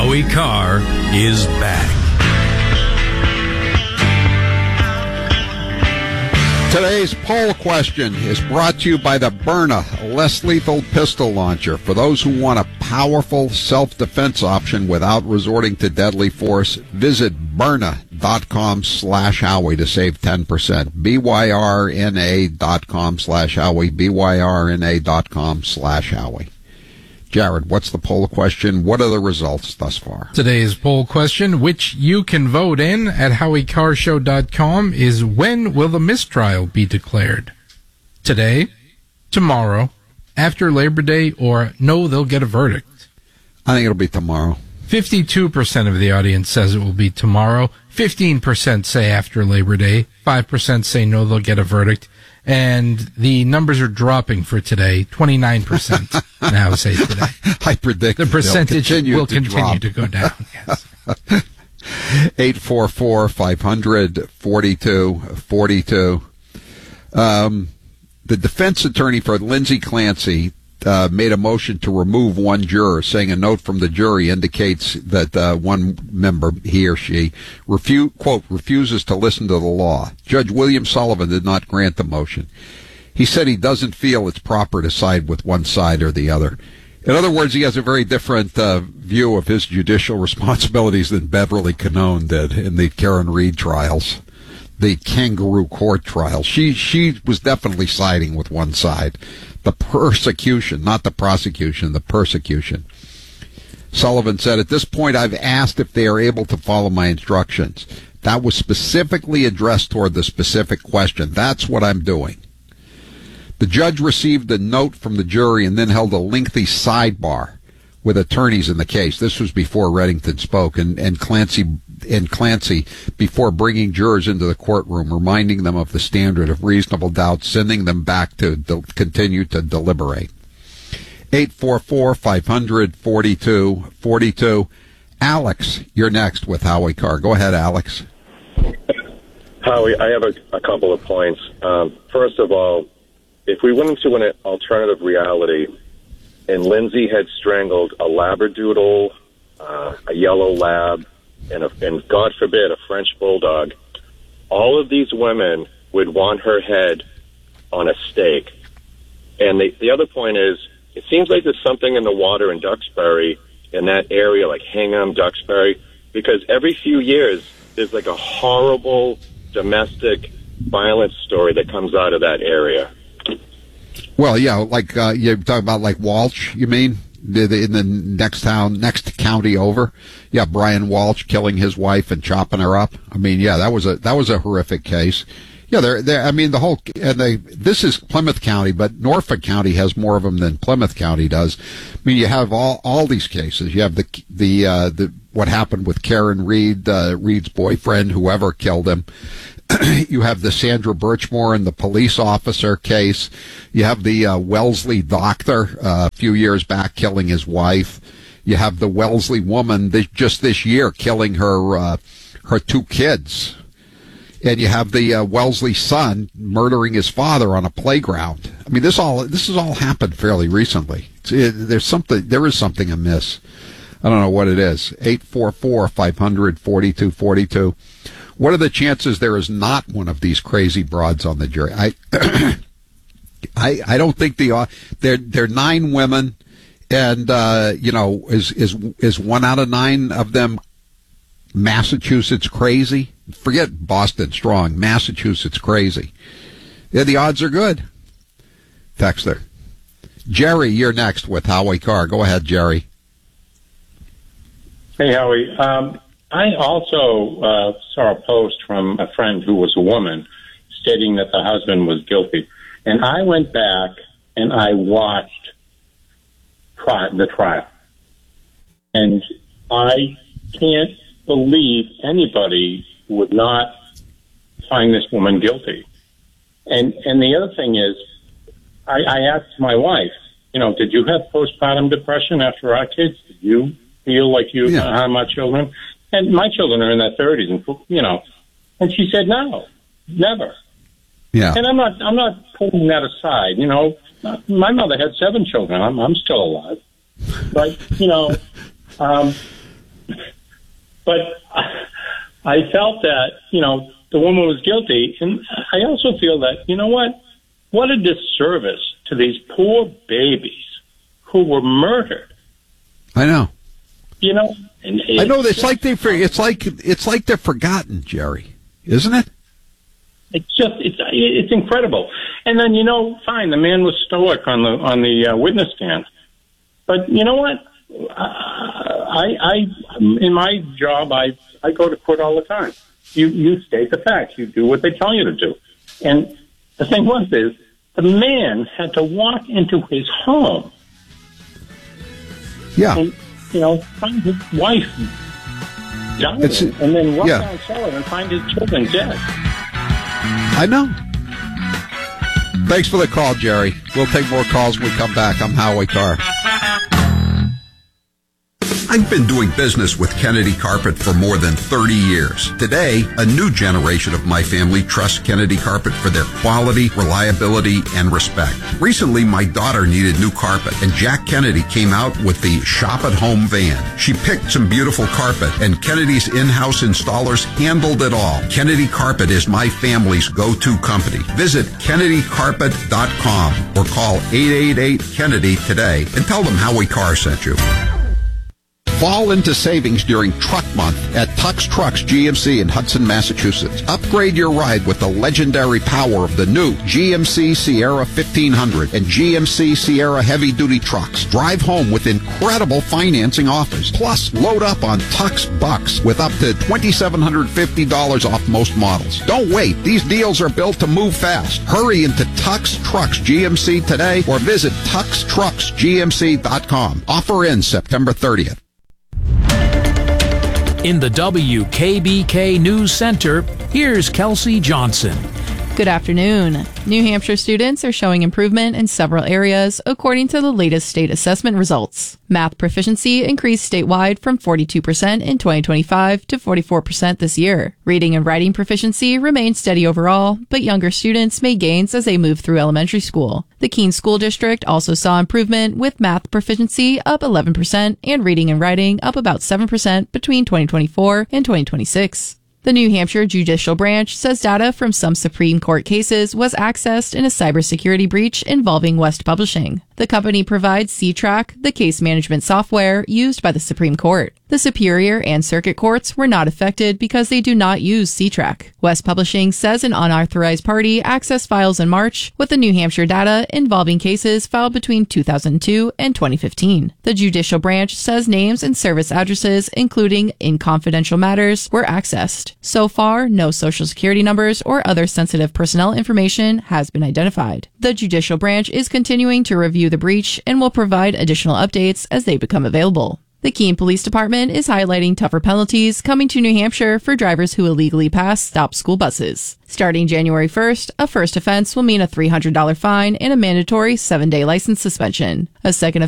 Howie Carr is back. Today's poll question is brought to you by the Byrna less lethal pistol launcher. For those who want a powerful self-defense option without resorting to deadly force, visit Byrna.com/Howie to save 10%. Byrna.com/Howie. Byrna.com/Howie. Jared, what's the poll question? What are the results thus far? Today's poll question, which you can vote in at HowieCarrShow.com, is when will the mistrial be declared? Today, tomorrow, after Labor Day, or no, they'll get a verdict? I think it'll be tomorrow. 52% of the audience says it will be tomorrow. 15% say after Labor Day. 5% say no, they'll get a verdict. And the numbers are dropping for today. 29% now say today. I predict the percentage will continue to go down. Yes. 844-500-4242. The defense attorney for Lindsay Clancy made a motion to remove one juror, saying a note from the jury indicates that one member, he or she, refuses to listen to the law. Judge William Sullivan did not grant the motion. He said he doesn't feel it's proper to side with one side or the other. In other words, he has a very different view of his judicial responsibilities than Beverly Canone did in the Karen Reed trials, the kangaroo court trial. She was definitely siding with one side. The persecution, not the prosecution, the persecution. Sullivan said, at this point, I've asked if they are able to follow my instructions. That was specifically addressed toward the specific question. That's what I'm doing. The judge received a note from the jury and then held a lengthy sidebar with attorneys in the case. This was before Reddington spoke, and Clancy, before bringing jurors into the courtroom, reminding them of the standard of reasonable doubt, sending them back to continue to deliberate. 844-500-4242. Alex, you're next with Howie Carr. Go ahead, Alex. Howie, I have a couple of points. First of all, if we went into an alternative reality and Lindsay had strangled a Labradoodle, a yellow lab, and God forbid, a French bulldog, all of these women would want her head on a stake. And the other point is, it seems like there's something in the water in Duxbury, in that area, like Hingham, Duxbury, because every few years there's like a horrible domestic violence story that comes out of that area. Well, yeah, like you're talking about like Walsh, you mean? In the next county over? Yeah, Brian Walsh killing his wife and chopping her up. I mean, yeah, that was a horrific case. Yeah, this is Plymouth County, but Norfolk County has more of them than Plymouth County does. I mean, you have all these cases. You have the what happened with Karen Reed, Reed's boyfriend, whoever killed him. You have the Sandra Birchmore and the police officer case. You have the Wellesley doctor a few years back killing his wife. You have the Wellesley woman just this year killing her two kids. And you have the Wellesley son murdering his father on a playground. I mean, this has all happened fairly recently. There is something amiss. I don't know what it is. 844-500-4242. What are the chances there is not one of these crazy broads on the jury? I don't think they're 9 women, and is 1 out of 9 of them Massachusetts crazy? Forget Boston strong. Massachusetts crazy. Yeah, the odds are good. Texter. Jerry, you're next with Howie Carr. Go ahead, Jerry. Hey, Howie. I also saw a post from a friend who was a woman stating that the husband was guilty. And I went back and I watched the trial. And I can't believe anybody would not find this woman guilty. And the other thing is, I asked my wife, did you have postpartum depression after our kids? Did you feel like you had my children? And my children are in their 30s, and and she said no, never. Yeah. And I'm not putting that aside. My mother had 7 children. I'm still alive, but But I felt that, the woman was guilty. And I also feel that, what a disservice to these poor babies who were murdered. I know. I know. It's like they're forgotten, Jerry, isn't it? It's incredible. And then, fine, the man was stoic on the witness stand. But you know what? I in my job, I go to court all the time. You state the facts. You do what they tell you to do. And the thing is, the man had to walk into his home. Yeah. And, find his wife dying, and then walk down cellar and find his children dead. I know. Thanks for the call, Jerry. We'll take more calls when we come back. I'm Howie Carr. I've been doing business with Kennedy Carpet for more than 30 years. Today, a new generation of my family trusts Kennedy Carpet for their quality, reliability, and respect. Recently, my daughter needed new carpet, and Jack Kennedy came out with the Shop at Home van. She picked some beautiful carpet, and Kennedy's in-house installers handled it all. Kennedy Carpet is my family's go-to company. Visit KennedyCarpet.com or call 888-KENNEDY today and tell them Howie Carr sent you. Fall into savings during Truck Month at Tux Trucks GMC in Hudson, Massachusetts. Upgrade your ride with the legendary power of the new GMC Sierra 1500 and GMC Sierra heavy-duty trucks. Drive home with incredible financing offers. Plus, load up on Tux Bucks with up to $2,750 off most models. Don't wait. These deals are built to move fast. Hurry into Tux Trucks GMC today or visit TuxTrucksGMC.com. Offer ends September 30th. In the WKBK News Center, here's Kelsey Johnson. Good afternoon. New Hampshire students are showing improvement in several areas according to the latest state assessment results. Math proficiency increased statewide from 42% in 2025 to 44% this year. Reading and writing proficiency remained steady overall, but younger students made gains as they moved through elementary school. The Keene School District also saw improvement with math proficiency up 11% and reading and writing up about 7% between 2024 and 2026. The New Hampshire Judicial Branch says data from some Supreme Court cases was accessed in a cybersecurity breach involving West Publishing. The company provides C-Track, the case management software used by the Supreme Court. The Superior and Circuit Courts were not affected because they do not use C-Track. West Publishing says an unauthorized party accessed files in March with the New Hampshire data involving cases filed between 2002 and 2015. The Judicial Branch says names and service addresses, including in confidential matters, were accessed. So far, no Social Security numbers or other sensitive personnel information has been identified. The Judicial Branch is continuing to review the breach and will provide additional updates as they become available. The Keene Police Department is highlighting tougher penalties coming to New Hampshire for drivers who illegally pass stop school buses. Starting January 1st, a first offense will mean a $300 fine and a mandatory 7-day license suspension. A second